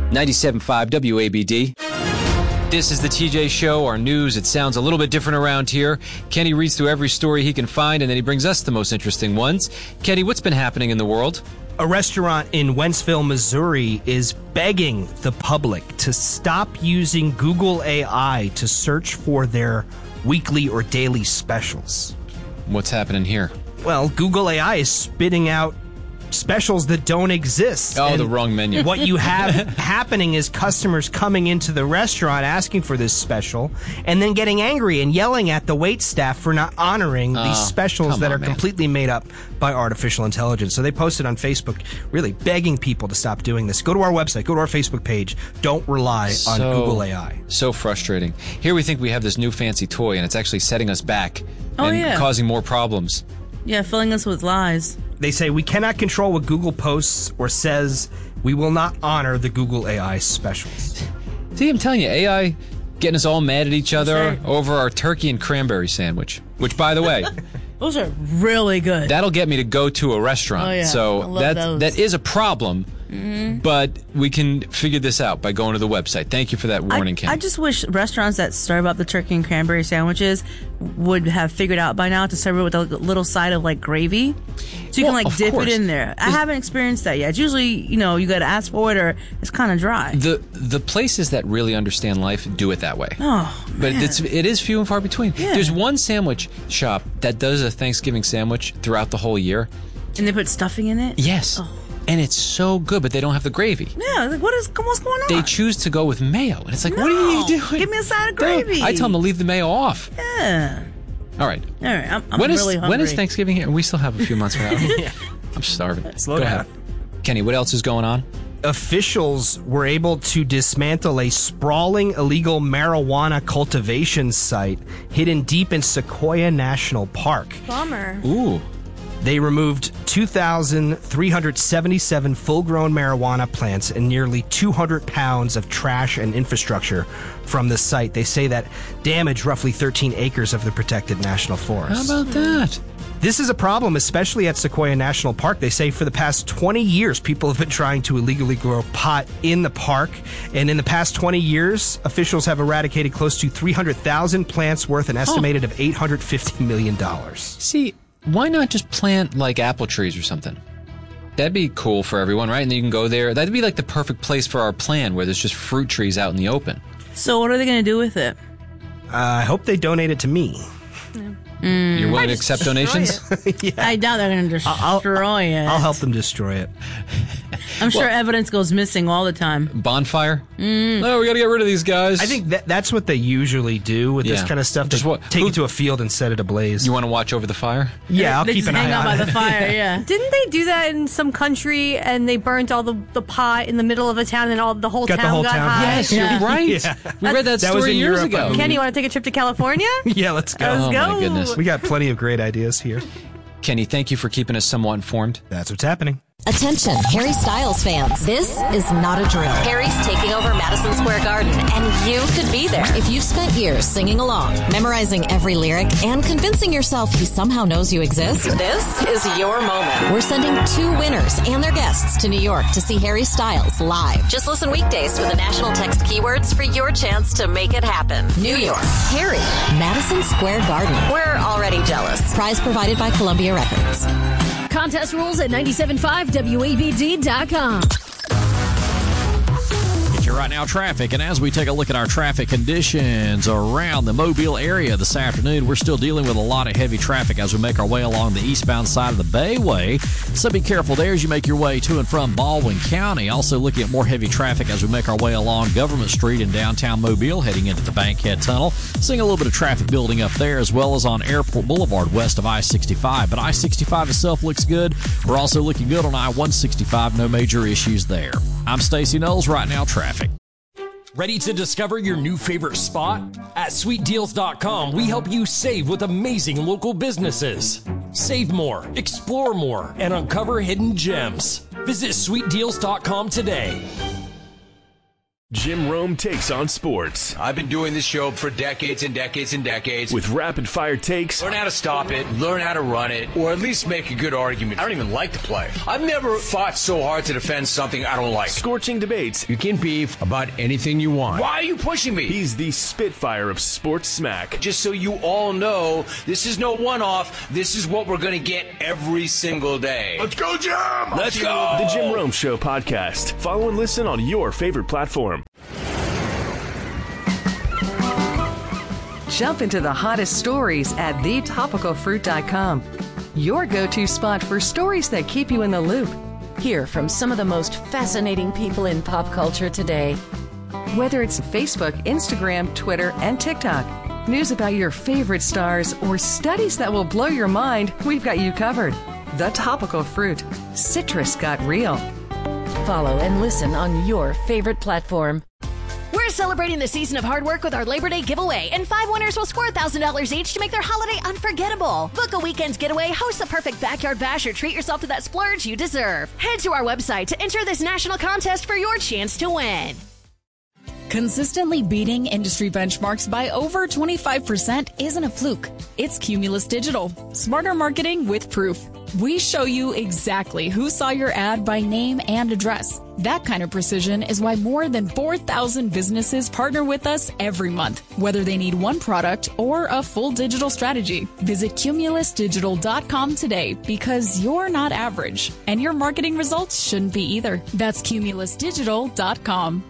97.5 WABD. This is the TJ Show, our news. It sounds a little bit different around here. Kenny reads through every story he can find, and then he brings us the most interesting ones. Kenny, what's been happening in the world? A restaurant in Wentzville, Missouri is begging the public to stop using Google AI to search for their weekly or daily specials. What's happening here? Well, Google AI is spitting out specials that don't exist. Oh, and the wrong menu. What you have happening is customers coming into the restaurant asking for this special and then getting angry and yelling at the wait staff for not honoring these specials that are completely made up by artificial intelligence. So they posted on Facebook really begging people to stop doing this. Go to our website, go to our Facebook page. Don't rely on Google AI. So frustrating. Here we think we have this new fancy toy and it's actually setting us back and causing more problems. Yeah, filling us with lies. They say we cannot control what Google posts or says. We will not honor the Google AI specials. See, I'm telling you, AI getting us all mad at each other over our turkey and cranberry sandwich. Which, by the way, those are really good. That'll get me to go to a restaurant. Oh, yeah. So that is a problem. Mm-hmm. But we can figure this out by going to the website. Thank you for that warning, Ken. I just wish restaurants that serve up the turkey and cranberry sandwiches would have figured out by now to serve it with a little side of like gravy. So you can dip it in there. I haven't experienced that yet. It's usually, you got to ask for it or it's kind of dry. The places that really understand life do it that way. Oh, but man. it is few and far between. Yeah. There's one sandwich shop that does a Thanksgiving sandwich throughout the whole year. And they put stuffing in it? Yes. Oh. And it's so good, but they don't have the gravy. Yeah, like what's going on? They choose to go with mayo. And it's like, what are you doing? Give me a side of gravy. I tell them to leave the mayo off. Yeah. All right. I'm really hungry. When is Thanksgiving here? We still have a few months from now. Yeah. I'm starving. Slow down. Kenny, what else is going on? Officials were able to dismantle a sprawling illegal marijuana cultivation site hidden deep in Sequoia National Park. Bummer. Ooh. They removed 2,377 full-grown marijuana plants and nearly 200 pounds of trash and infrastructure from the site. They say that damaged roughly 13 acres of the protected national forest. How about that? This is a problem, especially at Sequoia National Park. They say for the past 20 years, people have been trying to illegally grow pot in the park. And in the past 20 years, officials have eradicated close to 300,000 plants worth an estimated of $850 million. See, why not just plant like apple trees or something? That'd be cool for everyone, right? And then you can go there. That'd be like the perfect place for our plan where there's just fruit trees out in the open. So what are they going to do with it? I hope they donate it to me. You're willing to accept donations? Yeah. I doubt they're going to destroy it. I'll help them destroy it. I'm sure evidence goes missing all the time. Bonfire? No, we got to get rid of these guys. I think that's what they usually do with this kind of stuff. Just take it to a field and set it ablaze. You want to watch over the fire? Yeah, I'll They keep just an eye hang out on by it. the fire, yeah. Didn't they do that in some country and they burnt all the pot in the middle of a town and the whole town got high? Yes, you're right. Yeah. We read that story years ago. Kenny, you want to take a trip to California? Yeah, let's go. Let's go. My goodness. We got plenty of great ideas here. Kenny, thank you for keeping us somewhat informed. That's what's happening. Attention, Harry Styles fans. This is not a drill. Harry's taking over Madison Square Garden, and you could be there. If you've spent years singing along, memorizing every lyric, and convincing yourself he somehow knows you exist, this is your moment. We're sending 2 winners and their guests to New York to see Harry Styles live. Just listen weekdays for the national text keywords for your chance to make it happen. New York, Harry, Madison Square Garden. We're already jealous. Prize provided by Columbia Records. Contest rules at 97.5WABD.com. Get your right now traffic, and as we take a look at our traffic conditions around the Mobile area this afternoon, we're still dealing with a lot of heavy traffic as we make our way along the eastbound side of the Bayway. So be careful there as you make your way to and from Baldwin County. Also looking at more heavy traffic as we make our way along Government Street in downtown Mobile, heading into the Bankhead Tunnel. Seeing a little bit of traffic building up there, as well as on Airport Boulevard west of I-65. But I-65 itself looks good. We're also looking good on I-165. No major issues there. I'm Stacey Knowles. Right now, traffic. Ready to discover your new favorite spot? At SweetDeals.com, we help you save with amazing local businesses. Save more, explore more, and uncover hidden gems. Visit SweetDeals.com today. Jim Rome takes on sports. I've been doing this show for decades and decades and decades. With rapid-fire takes. Learn how to stop it, learn how to run it, or at least make a good argument. I don't even like the play. I've never fought so hard to defend something I don't like. Scorching debates. You can beef about anything you want. Why are you pushing me? He's the Spitfire of sports smack. Just so you all know, this is no one-off. This is what we're going to get every single day. Let's go, Jim! Let's go! The Jim Rome Show podcast. Follow and listen on your favorite platform. Jump into the hottest stories at thetopicalfruit.com. Your go-to spot for stories that keep you in the loop. Hear from some of the most fascinating people in pop culture today. Whether it's Facebook, Instagram, Twitter, and TikTok, news about your favorite stars, or studies that will blow your mind, we've got you covered. The Topical Fruit. Citrus got real. Follow and listen on your favorite platform. We're celebrating the season of hard work with our Labor Day giveaway, and 5 winners will score $1,000 each to make their holiday unforgettable. Book a weekend's getaway, host the perfect backyard bash, or treat yourself to that splurge you deserve. Head to our website to enter this national contest for your chance to win. Consistently beating industry benchmarks by over 25% isn't a fluke. It's Cumulus Digital. Smarter marketing with proof. We show you exactly who saw your ad by name and address. That kind of precision is why more than 4,000 businesses partner with us every month, whether they need one product or a full digital strategy. Visit cumulusdigital.com today, because you're not average, and your marketing results shouldn't be either. That's cumulusdigital.com.